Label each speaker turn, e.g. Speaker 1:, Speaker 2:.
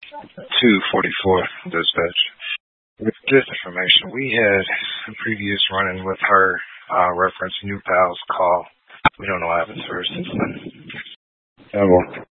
Speaker 1: 244 dispatch. With this information, we had a previous run-in with her, reference New Pal's call. We don't know what happened to her since then.
Speaker 2: Well,